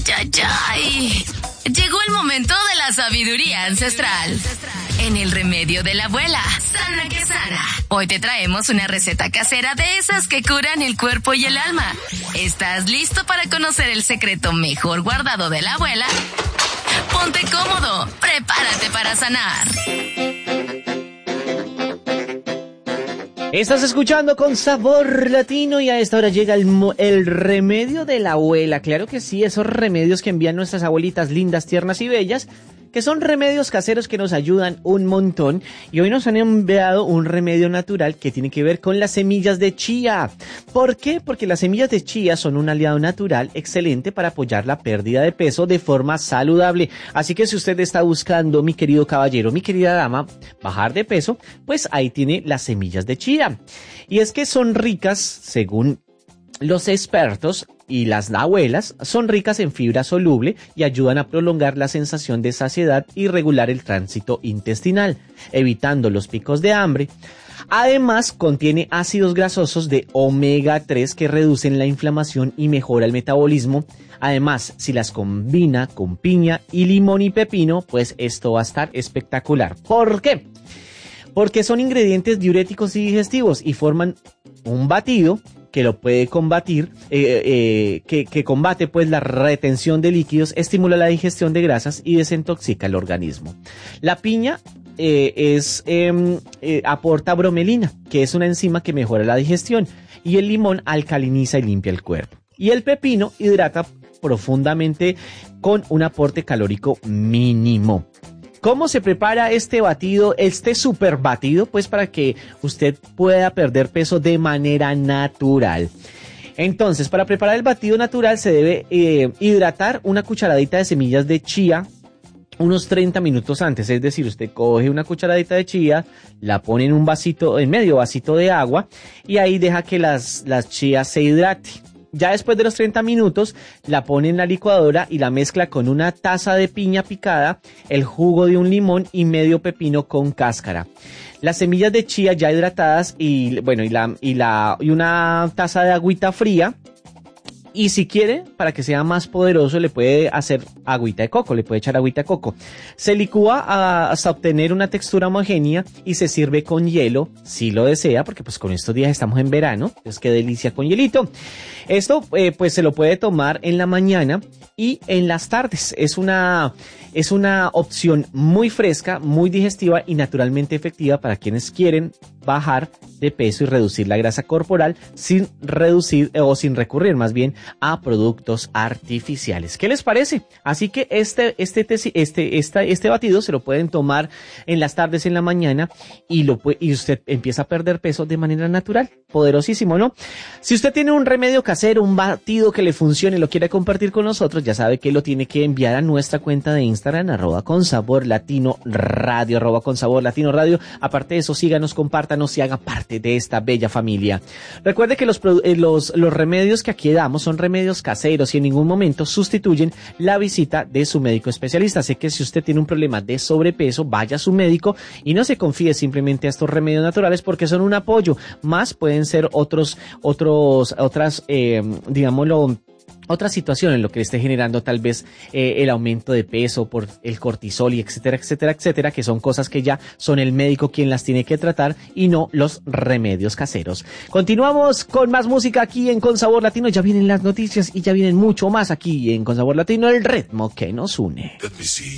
ay, ay. Llegó el momento de la sabiduría ancestral. En el remedio de la abuela, sana que sana. Hoy te traemos una receta casera de esas que curan el cuerpo y el alma. ¿Estás listo para conocer el secreto mejor guardado de la abuela? Ponte cómodo, prepárate para sanar. Estás escuchando Con Sabor Latino y a esta hora llega el remedio de la abuela. Claro que sí, esos remedios que envían nuestras abuelitas lindas, tiernas y bellas, que son remedios caseros que nos ayudan un montón. Y hoy nos han enviado un remedio natural que tiene que ver con las semillas de chía. ¿Por qué? Porque las semillas de chía son un aliado natural excelente para apoyar la pérdida de peso de forma saludable. Así que si usted está buscando, mi querido caballero, mi querida dama, bajar de peso, pues ahí tiene las semillas de chía. Y es que son ricas, según los expertos y las abuelas, son ricas en fibra soluble y ayudan a prolongar la sensación de saciedad y regular el tránsito intestinal, evitando los picos de hambre. Además, contiene ácidos grasosos de omega 3 que reducen la inflamación y mejora el metabolismo. Además, si las combina con piña y limón y pepino, pues esto va a estar espectacular. ¿Por qué? Porque son ingredientes diuréticos y digestivos y forman un batido que lo puede combatir, que combate pues la retención de líquidos, estimula la digestión de grasas y desintoxica el organismo. La piña aporta bromelina, que es una enzima que mejora la digestión, y el limón alcaliniza y limpia el cuerpo. Y el pepino hidrata profundamente con un aporte calórico mínimo. ¿Cómo se prepara este batido, este super batido? Pues para que usted pueda perder peso de manera natural. Entonces, para preparar el batido natural se debe hidratar una cucharadita de semillas de chía unos 30 minutos antes. Es decir, usted coge una cucharadita de chía, la pone en un vasito, en medio vasito de agua y ahí deja que las chías se hidraten. Ya después de los 30 minutos, la pone en la licuadora y la mezcla con una taza de piña picada, el jugo de un limón y medio pepino con cáscara. Las semillas de chía ya hidratadas y una taza de agüita fría. Y si quiere, para que sea más poderoso, le puede hacer agüita de coco, le puede echar agüita de coco. Se licúa hasta obtener una textura homogénea y se sirve con hielo, si lo desea, porque pues con estos días estamos en verano, pues qué delicia con hielito. Esto pues se lo puede tomar en la mañana y en las tardes. Es una opción muy fresca, muy digestiva y naturalmente efectiva para quienes quieren bajar de peso y reducir la grasa corporal sin recurrir más bien a productos artificiales. ¿Qué les parece? Así que este batido se lo pueden tomar en las tardes, en la mañana y usted empieza a perder peso de manera natural. Poderosísimo, ¿no? Si usted tiene un remedio casero, un batido que le funcione y lo quiere compartir con nosotros, ya sabe que lo tiene que enviar a nuestra cuenta de Instagram, @consaborlatinoradio, @consaborlatinoradio. Aparte de eso, síganos, compártanos y haga parte de esta bella familia. Recuerde que los remedios que aquí damos son remedios caseros y en ningún momento sustituyen la visita de su médico especialista. Así que si usted tiene un problema de sobrepeso, vaya a su médico y no se confíe simplemente a estos remedios naturales porque son un apoyo. Más pueden ser otras situación en lo que le esté generando tal vez el aumento de peso por el cortisol y etcétera, etcétera, etcétera, que son cosas que ya son el médico quien las tiene que tratar y no los remedios caseros. Continuamos con más música aquí en Con Sabor Latino. Ya vienen las noticias y ya vienen mucho más aquí en Con Sabor Latino, el ritmo que nos une.